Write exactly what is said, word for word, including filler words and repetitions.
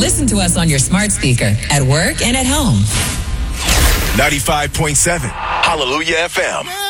Listen to us on your smart speaker, at work and at home. ninety-five point seven Hallelujah F M.